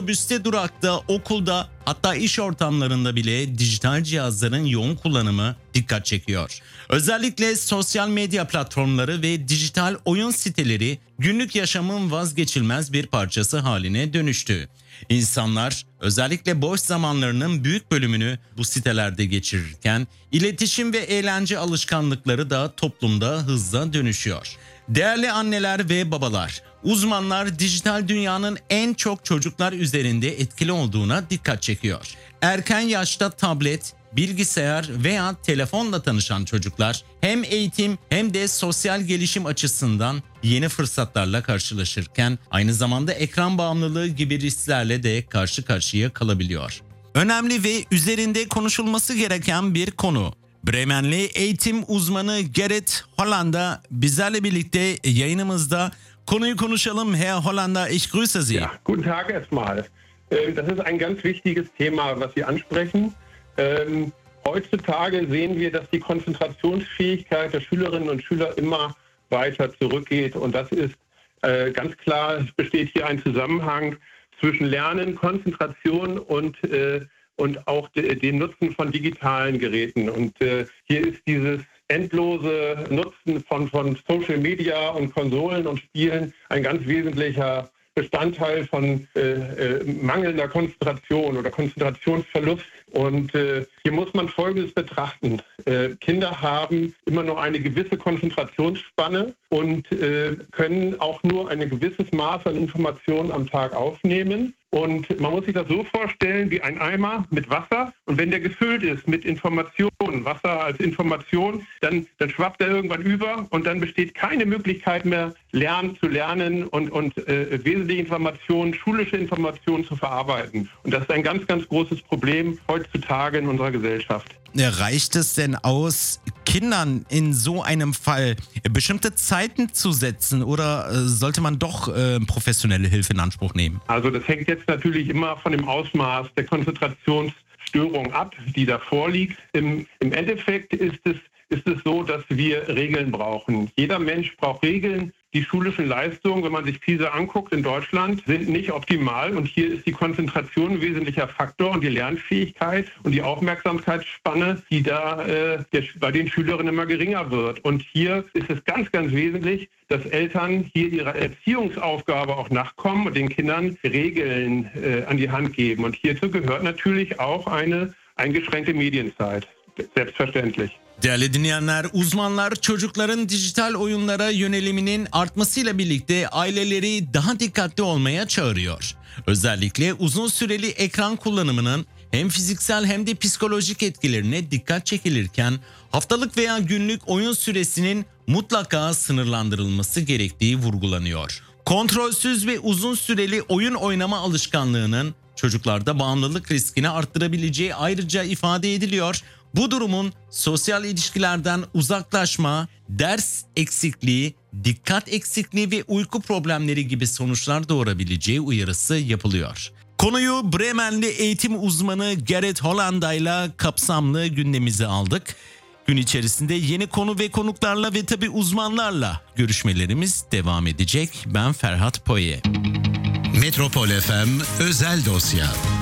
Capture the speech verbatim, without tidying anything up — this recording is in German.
Otobüste, durakta, okulda, hatta iş ortamlarında bile dijital cihazların yoğun kullanımı dikkat çekiyor. Özellikle sosyal medya platformları ve dijital oyun siteleri günlük yaşamın vazgeçilmez bir parçası haline dönüştü. İnsanlar özellikle boş zamanlarının büyük bölümünü bu sitelerde geçirirken iletişim ve eğlence alışkanlıkları da toplumda hızla dönüşüyor. Değerli anneler ve babalar, uzmanlar dijital dünyanın en çok çocuklar üzerinde etkili olduğuna dikkat çekiyor. Erken yaşta tablet, bilgisayar veya telefonla tanışan çocuklar hem eğitim hem de sosyal gelişim açısından yeni fırsatlarla karşılaşırken aynı zamanda ekran bağımlılığı gibi risklerle de karşı karşıya kalabiliyor. Önemli ve üzerinde konuşulması gereken bir konu. Bremenli eğitim uzmanı Gerrit Hollander bizlerle birlikte yayınımızda. Konuyu konuşalım. Herr Hollander, ich grüße Sie. Ja, guten Tag erstmal. Ähm, das ist ein ganz wichtiges Thema, was Sie ansprechen. Ähm, heutzutage sehen wir, dass die Konzentrationsfähigkeit der Schülerinnen und Schüler immer weiter zurückgeht. Und das ist äh, ganz klar, es besteht hier ein Zusammenhang zwischen Lernen, Konzentration und äh, und auch de, den Nutzen von digitalen Geräten. Und äh, hier ist dieses endlose Nutzen von, von Social Media und Konsolen und Spielen ein ganz wesentlicher Bestandteil von äh, äh, mangelnder Konzentration oder Konzentrationsverlust. Und äh, hier muss man Folgendes betrachten. Äh, Kinder haben immer nur eine gewisse Konzentrationsspanne und äh, können auch nur ein gewisses Maß an Informationen am Tag aufnehmen. Und man muss sich das so vorstellen wie ein Eimer mit Wasser. Und wenn der gefüllt ist mit Informationen, Wasser als Information, dann, dann schwappt er irgendwann über und dann besteht keine Möglichkeit mehr, lernen zu lernen und, und äh, wesentliche Informationen, schulische Informationen zu verarbeiten. Und das ist ein ganz, ganz großes Problem heutzutage in unserer Gesellschaft. Reicht es denn aus, Kindern in so einem Fall bestimmte Zeiten zu setzen oder sollte man doch äh, professionelle Hilfe in Anspruch nehmen? Also das hängt jetzt natürlich immer von dem Ausmaß der Konzentrationsstörung ab, die da vorliegt. Im, im Endeffekt ist es, ist es so, dass wir Regeln brauchen. Jeder Mensch braucht Regeln. Die schulischen Leistungen, wenn man sich PISA anguckt in Deutschland, sind nicht optimal. Und hier ist die Konzentration ein wesentlicher Faktor und die Lernfähigkeit und die Aufmerksamkeitsspanne, die da äh, der, bei den Schülerinnen immer geringer wird. Und hier ist es ganz, ganz wesentlich, dass Eltern hier ihrer Erziehungsaufgabe auch nachkommen und den Kindern Regeln äh, an die Hand geben. Und hierzu gehört natürlich auch eine eingeschränkte Medienzeit. Selbstverständlich. Değerli dinleyenler, uzmanlar çocukların dijital oyunlara yöneliminin artmasıyla birlikte aileleri daha dikkatli olmaya çağırıyor. Özellikle uzun süreli ekran kullanımının hem fiziksel hem de psikolojik etkilerine dikkat çekilirken haftalık veya günlük oyun süresinin mutlaka sınırlandırılması gerektiği vurgulanıyor. Kontrolsüz ve uzun süreli oyun oynama alışkanlığının çocuklarda bağımlılık riskini arttırabileceği ayrıca ifade ediliyor. Bu durumun sosyal ilişkilerden uzaklaşma, ders eksikliği, dikkat eksikliği ve uyku problemleri gibi sonuçlar doğurabileceği uyarısı yapılıyor. Konuyu Bremenli eğitim uzmanı Gerrit Hollander ile kapsamlı gündemimize aldık. Gün içerisinde yeni konu ve konuklarla ve tabii uzmanlarla görüşmelerimiz devam edecek. Ben Ferhat Poye. Metropol F M Özel Dosya.